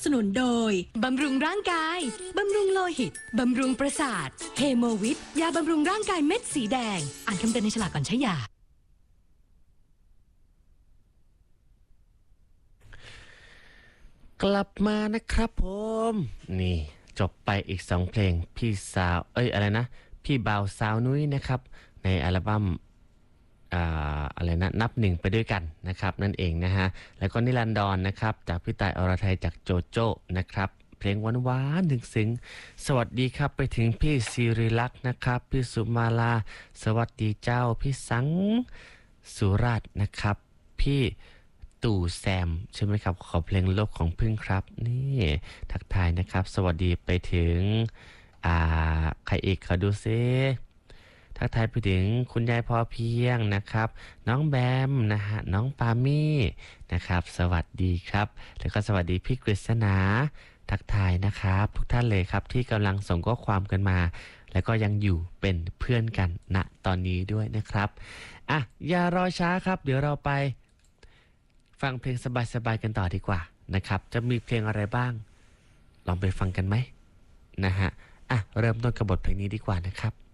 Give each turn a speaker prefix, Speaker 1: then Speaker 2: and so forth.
Speaker 1: สนุนโดย
Speaker 2: บำรุงร่างกายบำรุงโลหิตบำรุงประสาทเฮโมวิทยาบำรุงร่างกายเม็ดสีแดงอ่านคำเตือนในฉลากก่อนใช้ยาก
Speaker 3: ลับมานะครับผมนี่จบไปอีก2เพลงพี่สาวอะไรนะพี่บ่าวสาวนุ้ยนะครับในอัลบั้มอะไรนะนับหนึ่งไปด้วยกันนะครับนั่นเองนะฮะแล้วก็นิรันดรนะครับจากพี่ต่ายอรไทยจากโจโจ้นะครับเพลงหวานๆซึ้งๆสวัสดีครับไปถึงพี่ศิริลักษณ์นะครับพี่สุมาลาสวัสดีเจ้าพี่สังสุราชนะครับพี่ตู่แซมใช่ไหมครับขอเพลงโลกของพึ่งครับนี่ทักทายนะครับสวัสดีไปถึงใครอีกขอดูซิทักทายไปถึงคุณยายพอเพียงนะครับน้องแบมนะฮะน้องปามี่นะครับสวัสดีครับแล้วก็สวัสดีพี่กฤษณาทักทายนะครับทุกท่านเลยครับที่กำลังส่งข้อความกันมาแล้วก็ยังอยู่เป็นเพื่อนกันณตอนนี้ด้วยนะครับอย่ารอช้าครับเดี๋ยวเราไปฟังเพลงสบายๆกันต่อดีกว่านะครับจะมีเพลงอะไรบ้างลองไปฟังกันไหมนะฮะเริ่มต้นกับบทเพลงนี้ดีกว่านะครับ